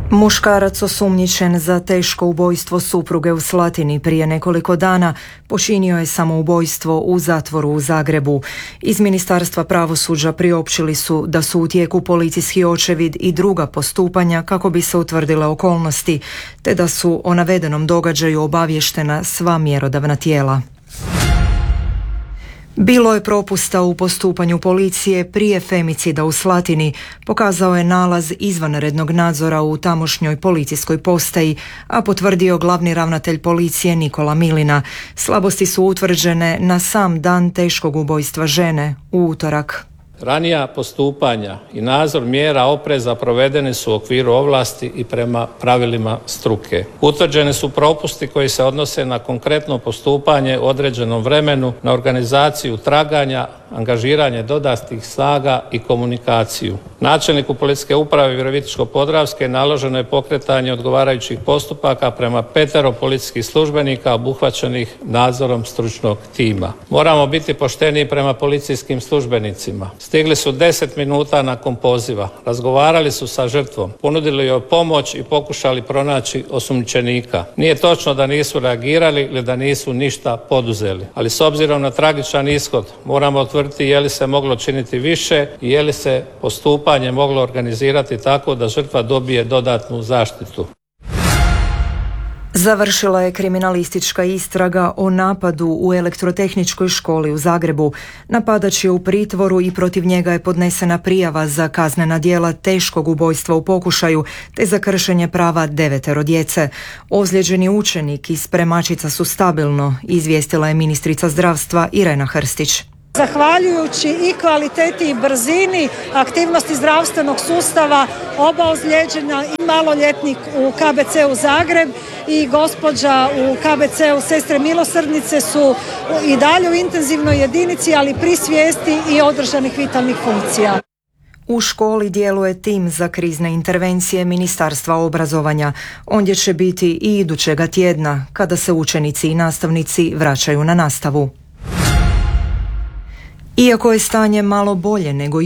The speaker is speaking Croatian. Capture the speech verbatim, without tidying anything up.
Muškarac osumnjičen za teško ubojstvo supruge u Slatini prije nekoliko dana počinio je samoubojstvo u zatvoru u Zagrebu. Iz Ministarstva pravosuđa priopćili su da su u tijeku policijski očevid i druga postupanja kako bi se utvrdile okolnosti, te da su o navedenom događaju obavještena sva mjerodavna tijela. Bilo je propusta u postupanju policije prije femicida u Slatini, pokazao je nalaz izvanrednog nadzora u tamošnjoj policijskoj postaji, a potvrdio glavni ravnatelj policije Nikola Milina. Slabosti su utvrđene na sam dan teškog ubojstva žene, u utorak. Ranija postupanja i nadzor mjera opreza provedeni su u okviru ovlasti i prema pravilima struke. Utvrđeni su propusti koji se odnose na konkretno postupanje u određenom vremenu, na organizaciju traganja, angažiranje dodatnih snaga i komunikaciju. Načelniku Policijske uprave Virovitičko-podravske naloženo je pokretanje odgovarajućih postupaka prema petero policijskih službenika obuhvaćenih nadzorom stručnog tima. Moramo biti pošteni prema policijskim službenicima. Stigli su deset minuta nakon poziva, razgovarali su sa žrtvom, ponudili joj pomoć i pokušali pronaći osumnjičenika. Nije točno da nisu reagirali ili da nisu ništa poduzeli, ali s obzirom na tragičan ishod moramo utvrditi je li se moglo činiti više i je li se postupanje moglo organizirati tako da žrtva dobije dodatnu zaštitu. Završila je kriminalistička istraga o napadu u elektrotehničkoj školi u Zagrebu. Napadač je u pritvoru i protiv njega je podnesena prijava za kaznena djela teškog ubojstva u pokušaju te za kršenje prava devetero djece. Ozlijeđeni učenik i spremačica su stabilno, izvijestila je ministrica zdravstva Irena Hrstić. Zahvaljujući i kvaliteti i brzini aktivnosti zdravstvenog sustava, oba ozlijeđena i maloljetnik u K B C-u Zagreb i gospođa u K B C-u Sestre milosrdnice su i dalje u intenzivnoj jedinici, ali pri svijesti i održanih vitalnih funkcija. U školi djeluje tim za krizne intervencije Ministarstva obrazovanja. Ondje će biti i idućega tjedna, kada se učenici i nastavnici vraćaju na nastavu. Iako je stanje malo bolje nego